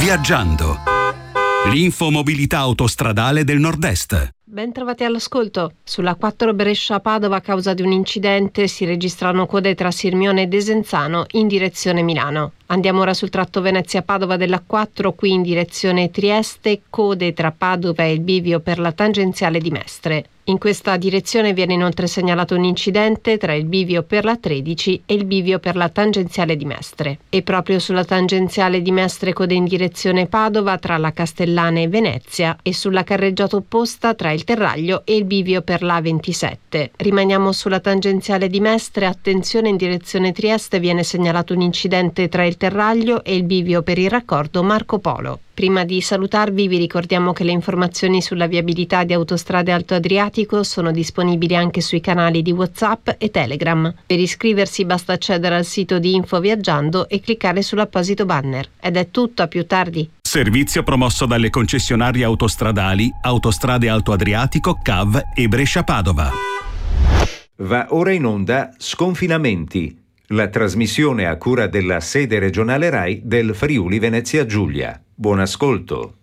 Viaggiando. L'infomobilità autostradale del Nord-Est. Ben trovati all'ascolto. Sulla 4 Brescia-Padova, a causa di un incidente, si registrano code tra Sirmione e Desenzano in direzione Milano. Andiamo ora sul tratto Venezia-Padova della 4, qui in direzione Trieste, code tra Padova e il bivio per la tangenziale di Mestre. In questa direzione viene inoltre segnalato un incidente tra il bivio per la 13 e il bivio per la tangenziale di Mestre. E proprio sulla tangenziale di Mestre code in direzione Padova tra la Castellana e Venezia e sulla carreggiata opposta tra il Terraglio e il bivio per la 27. Rimaniamo sulla tangenziale di Mestre, attenzione, in direzione Trieste viene segnalato un incidente tra il Terraglio e il bivio per il raccordo Marco Polo. Prima di salutarvi vi ricordiamo che le informazioni sulla viabilità di Autostrade Alto Adriatico sono disponibili anche sui canali di WhatsApp e Telegram. Per iscriversi basta accedere al sito di Info Viaggiando e cliccare sull'apposito banner. Ed è tutto, a più tardi. Servizio promosso dalle concessionarie autostradali Autostrade Alto Adriatico, CAV e Brescia-Padova. Va ora in onda Sconfinamenti, la trasmissione a cura della sede regionale RAI del Friuli Venezia Giulia. Buon ascolto.